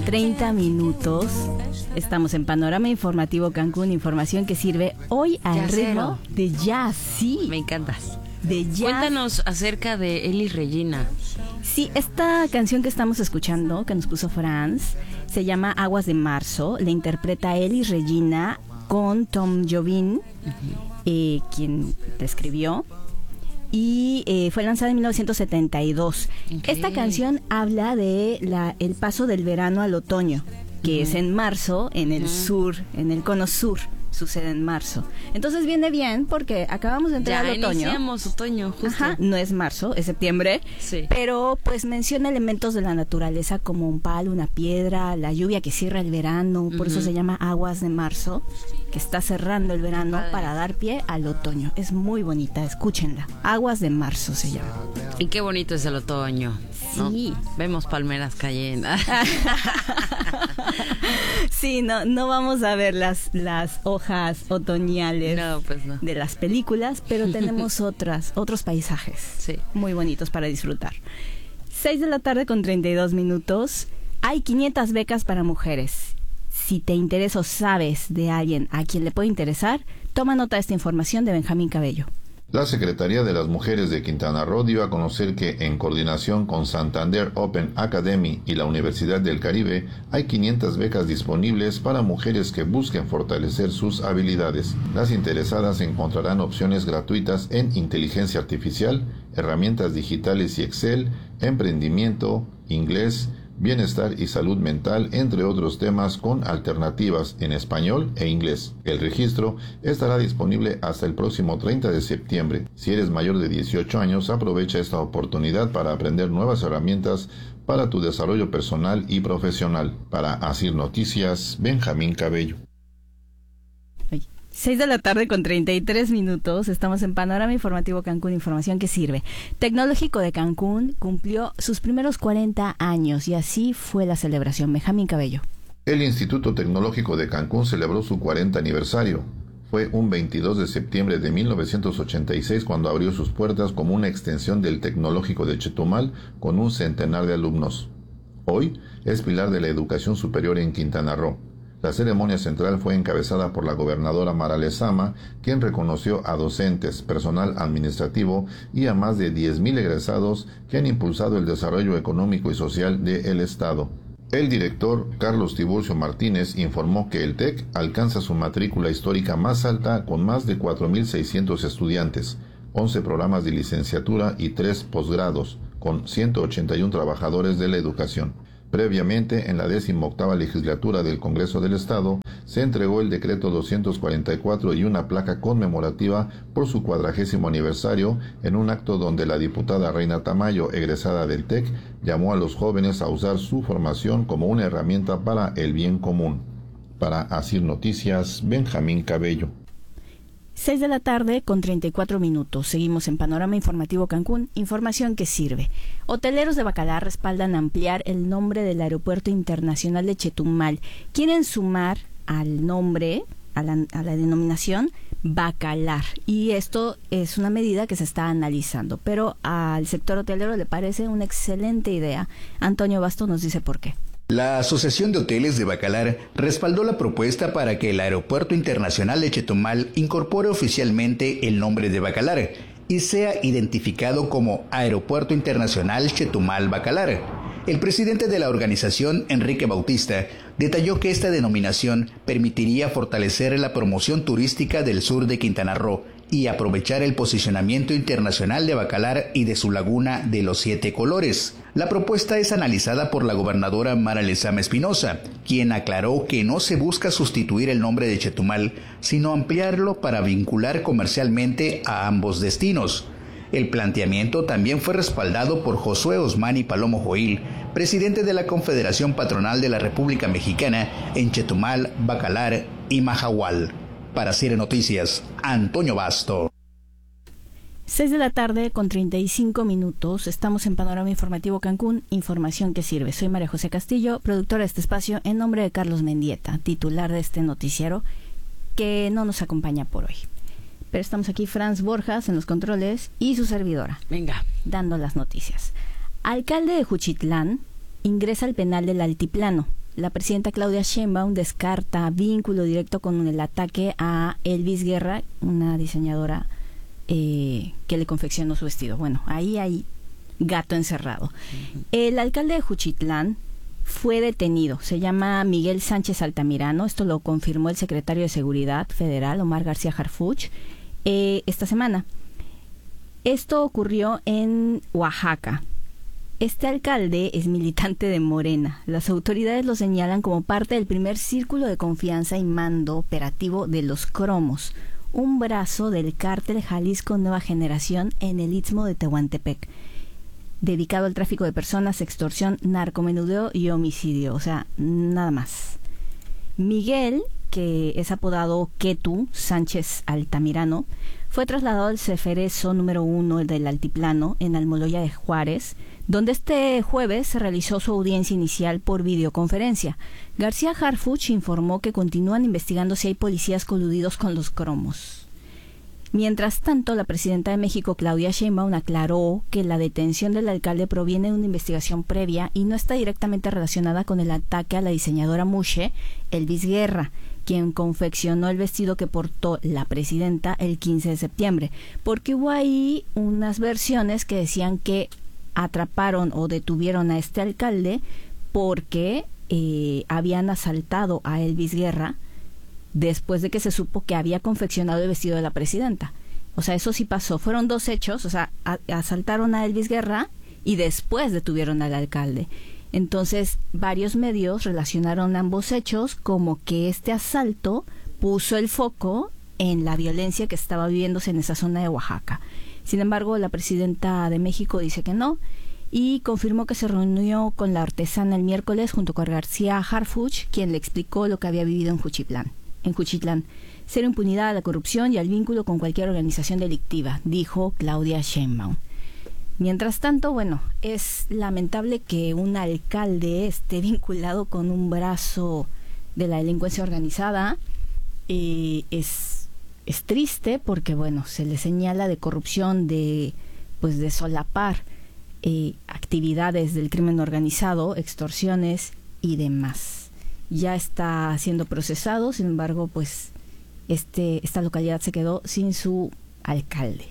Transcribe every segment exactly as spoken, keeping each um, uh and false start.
treinta minutos. Estamos en Panorama Informativo Cancún, información que sirve hoy al ritmo de jazz. Sí, me encantas. De jazz. Cuéntanos acerca de Elis Regina. Sí, esta canción que estamos escuchando, que nos puso Franz, se llama Aguas de Marzo. La interpreta Elis Regina con Tom Jobim, uh-huh. eh, quien la escribió. Y eh, fue lanzada en mil novecientos setenta y dos. Okay. Esta canción habla de la, el paso del verano al otoño, que uh-huh. es en marzo, en el uh-huh. sur, en el cono sur. Sucede en marzo. Entonces viene bien porque acabamos de entrar ya al otoño. Iniciamos otoño, justo. Ajá, no es marzo, es septiembre. Sí. Pero pues menciona elementos de la naturaleza como un palo, una piedra, la lluvia que cierra el verano. Por uh-huh. eso se llama Aguas de Marzo, que está cerrando el verano para dar pie al otoño. Es muy bonita, escúchenla. Aguas de Marzo se llama. Y qué bonito es el otoño, ¿no? Sí. Vemos palmeras cayendo. Sí, no, no vamos a ver las, las hojas otoñales no, pues no. de las películas, pero tenemos otras, otros paisajes sí. muy bonitos para disfrutar. seis de la tarde con treinta y dos minutos. Hay quinientas becas para mujeres. Si te interesa o sabes de alguien a quien le puede interesar, toma nota de esta información de Benjamín Cabello. La Secretaría de las Mujeres de Quintana Roo dio a conocer que, en coordinación con Santander Open Academy y la Universidad del Caribe, hay quinientas becas disponibles para mujeres que busquen fortalecer sus habilidades. Las interesadas encontrarán opciones gratuitas en inteligencia artificial, herramientas digitales y Excel, emprendimiento, inglés, bienestar y salud mental, entre otros temas, con alternativas en español e inglés. El registro estará disponible hasta el próximo treinta de septiembre. Si eres mayor de dieciocho años, aprovecha esta oportunidad para aprender nuevas herramientas para tu desarrollo personal y profesional. Para Asir Noticias, Benjamín Cabello. seis de la tarde con treinta y tres minutos, estamos en Panorama Informativo Cancún, información que sirve. Tecnológico de Cancún cumplió sus primeros cuarenta años y así fue la celebración. Benjamín Cabello. El Instituto Tecnológico de Cancún celebró su cuarenta aniversario. Fue un veintidós de septiembre de mil novecientos ochenta y seis cuando abrió sus puertas como una extensión del Tecnológico de Chetumal con un centenar de alumnos. Hoy es pilar de la educación superior en Quintana Roo. La ceremonia central fue encabezada por la gobernadora Mara Lezama, quien reconoció a docentes, personal administrativo y a más de diez mil egresados que han impulsado el desarrollo económico y social del Estado. El director, Carlos Tiburcio Martínez, informó que el TEC alcanza su matrícula histórica más alta con más de cuatro mil seiscientos estudiantes, once programas de licenciatura y tres posgrados, con ciento ochenta y uno trabajadores de la educación. Previamente, en la decimoctava legislatura del Congreso del Estado, se entregó el decreto doscientos cuarenta y cuatro y una placa conmemorativa por su cuadragésimo aniversario, en un acto donde la diputada Reina Tamayo, egresada del TEC, llamó a los jóvenes a usar su formación como una herramienta para el bien común. Para Asir Noticias, Benjamín Cabello. seis de la tarde con treinta y cuatro minutos. Seguimos en Panorama Informativo Cancún, información que sirve. Hoteleros de Bacalar respaldan ampliar el nombre del Aeropuerto Internacional de Chetumal. Quieren sumar al nombre, a la, a la denominación Bacalar. Y esto es una medida que se está analizando. Pero al sector hotelero le parece una excelente idea. Antonio Basto nos dice por qué. La Asociación de Hoteles de Bacalar respaldó la propuesta para que el Aeropuerto Internacional de Chetumal incorpore oficialmente el nombre de Bacalar y sea identificado como Aeropuerto Internacional Chetumal Bacalar. El presidente de la organización, Enrique Bautista, detalló que esta denominación permitiría fortalecer la promoción turística del sur de Quintana Roo y aprovechar el posicionamiento internacional de Bacalar y de su laguna de los siete colores. La propuesta es analizada por la gobernadora Mara Lezama Espinosa, quien aclaró que no se busca sustituir el nombre de Chetumal, sino ampliarlo para vincular comercialmente a ambos destinos. El planteamiento también fue respaldado por Josué Osmani Palomo Joil, presidente de la Confederación Patronal de la República Mexicana en Chetumal, Bacalar y Mahahual. Para Cire Noticias, Antonio Basto. seis de la tarde con treinta y cinco minutos. Estamos en Panorama Informativo Cancún, información que sirve. Soy María José Castillo, productora de este espacio, en nombre de Carlos Mendieta, titular de este noticiero, que no nos acompaña por hoy. Pero estamos aquí, Franz Borjas en los controles y su servidora. Venga. Dando las noticias. Alcalde de Juchitlán ingresa al penal del Altiplano. la presidenta Claudia Sheinbaum descarta vínculo directo con el ataque a Elvis Guerra, una diseñadora eh, que le confeccionó su vestido. Bueno, ahí hay gato encerrado. Uh-huh. El alcalde de Juchitlán fue detenido, se llama Miguel Sánchez Altamirano, esto lo confirmó el secretario de Seguridad Federal, Omar García Harfuch, eh, esta semana. Esto ocurrió en Oaxaca. Este alcalde es militante de Morena. Las autoridades lo señalan como parte del primer círculo de confianza y mando operativo de los Cromos, un brazo del cártel Jalisco Nueva Generación en el Istmo de Tehuantepec, dedicado al tráfico de personas, extorsión, narcomenudeo y homicidio, o sea, nada más. Miguel, que es apodado Ketu Sánchez Altamirano, fue trasladado al Ceferezo número uno del Altiplano en Almoloya de Juárez, donde este jueves se realizó su audiencia inicial por videoconferencia. García Harfuch informó que continúan investigando si hay policías coludidos con los Cromos. Mientras tanto, la presidenta de México, Claudia Sheinbaum, aclaró que la detención del alcalde proviene de una investigación previa y no está directamente relacionada con el ataque a la diseñadora Mushe Elvis Guerra, quien confeccionó el vestido que portó la presidenta el quince de septiembre, porque hubo ahí unas versiones que decían que atraparon o detuvieron a este alcalde porque eh, habían asaltado a Elvis Guerra después de que se supo que había confeccionado el vestido de la presidenta. O sea, eso sí pasó. Fueron dos hechos, o sea, a, asaltaron a Elvis Guerra y después detuvieron al alcalde. Entonces, varios medios relacionaron ambos hechos como que este asalto puso el foco en la violencia que estaba viviéndose en esa zona de Oaxaca. Sin embargo, la presidenta de México dice que no y confirmó que se reunió con la artesana el miércoles junto con García Harfuch, quien le explicó lo que había vivido en Juchitlán. En Juchitlán, cero impunidad a la corrupción y al vínculo con cualquier organización delictiva, dijo Claudia Sheinbaum. Mientras tanto, bueno, es lamentable que un alcalde esté vinculado con un brazo de la delincuencia organizada. Eh, es Es triste porque, bueno, se le señala de corrupción, de pues de solapar eh, actividades del crimen organizado, extorsiones y demás. Ya está siendo procesado, sin embargo, pues este esta localidad se quedó sin su alcalde.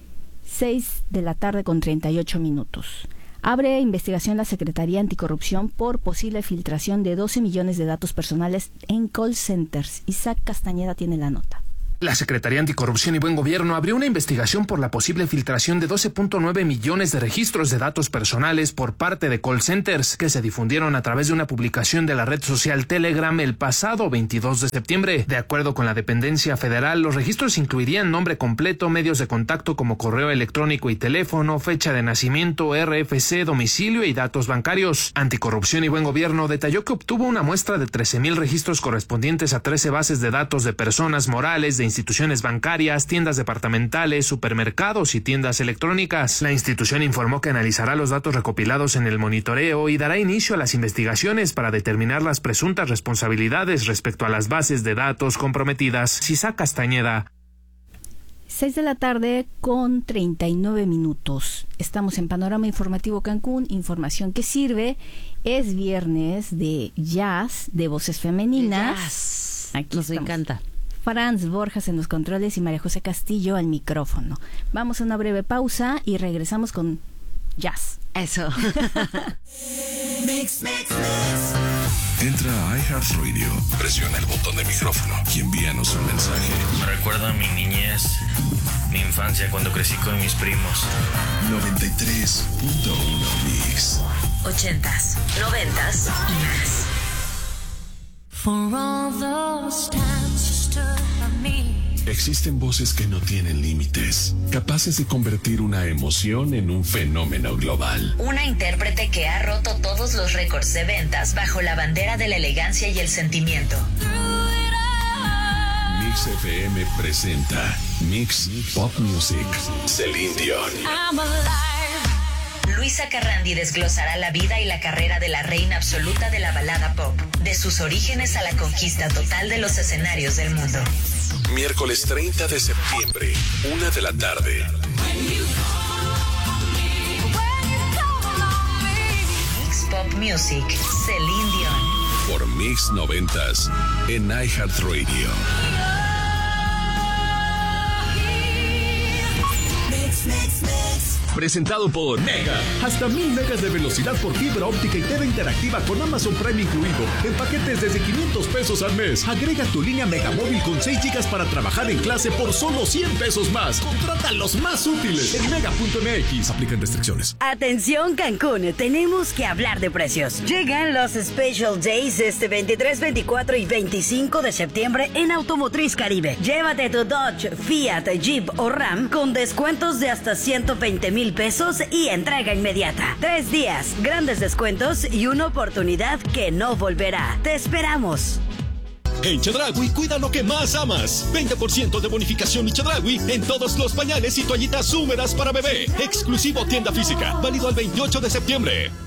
Seis de la tarde con treinta y ocho minutos. Abre investigación la Secretaría Anticorrupción por posible filtración de doce millones de datos personales en call centers. Isaac Castañeda tiene la nota. La Secretaría Anticorrupción y Buen Gobierno abrió una investigación por la posible filtración de doce punto nueve millones de registros de datos personales por parte de call centers que se difundieron a través de una publicación de la red social Telegram el pasado veintidós de septiembre. De acuerdo con la dependencia federal, los registros incluirían nombre completo, medios de contacto como correo electrónico y teléfono, fecha de nacimiento, R F C, domicilio y datos bancarios. Anticorrupción y Buen Gobierno detalló que obtuvo una muestra de trece mil registros correspondientes a trece bases de datos de personas morales, de instituciones bancarias, tiendas departamentales, supermercados y tiendas electrónicas. La institución informó que analizará los datos recopilados en el monitoreo y dará inicio a las investigaciones para determinar las presuntas responsabilidades respecto a las bases de datos comprometidas. Isaac Castañeda. Seis de la tarde con treinta y nueve minutos. Estamos en Panorama Informativo Cancún, información que sirve. Es viernes de jazz, de voces femeninas. Jazz. Aquí nos estamos. Encanta. Franz Borjas en los controles y María José Castillo al micrófono. Vamos a una breve pausa y regresamos con jazz. Eso. Mix, mix, mix. Entra a iHeartRadio, presiona el botón de micrófono y envíanos un mensaje. Me recuerda a mi niñez, mi infancia cuando crecí con mis primos. noventa y tres punto uno Mix. Ochentas, noventas y más. For all those times you stood by me. Existen voces que no tienen límites, capaces de convertir una emoción en un fenómeno global. Una intérprete que ha roto todos los récords de ventas bajo la bandera de la elegancia y el sentimiento. Mix F M presenta Mix Pop Music, Celine Dion. I'm alive. Luisa Carrandi desglosará la vida y la carrera de la reina absoluta de la balada pop, de sus orígenes a la conquista total de los escenarios del mundo. Miércoles treinta de septiembre, una de la tarde. Mix Pop Music, Celine Dion. Por Mix noventas en iHeartRadio. Mix, mix, mix. Presentado por Mega. Hasta mil megas de velocidad por fibra óptica y T V interactiva con Amazon Prime incluido. En paquetes desde quinientos pesos al mes. Agrega tu línea Megamóvil con seis gigas para trabajar en clase por solo cien pesos más. Contrata los más útiles en mega punto m x. Aplican restricciones. Atención Cancún, tenemos que hablar de precios. Llegan los Special Days este veintitrés, veinticuatro y veinticinco de septiembre en Automotriz Caribe. Llévate tu Dodge, Fiat, Jeep o Ram con descuentos de hasta ciento veinte mil pesos y entrega inmediata. Tres días, grandes descuentos y una oportunidad que no volverá. Te esperamos. En Chedraui, cuida lo que más amas. veinte por ciento de bonificación y Chedraui en todos los pañales y toallitas húmedas para bebé. Exclusivo tienda física. Válido al veintiocho de septiembre.